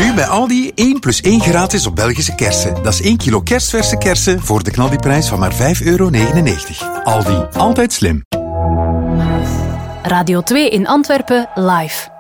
Nu bij Aldi 1 plus 1 gratis op Belgische kersen. Dat is 1 kilo kerstverse kersen voor de knaldiprijs van maar €5,99. Aldi, altijd slim. Radio 2 in Antwerpen live.